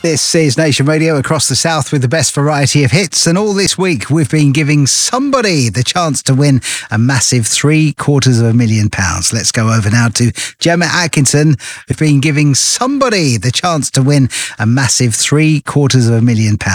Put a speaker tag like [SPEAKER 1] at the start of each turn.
[SPEAKER 1] This is Nation Radio across the south with the best variety of hits, and all this week we've been giving somebody the chance to win a massive £750,000. Let's go over now to Gemma Atkinson. We've been giving somebody the chance to win a massive £750,000.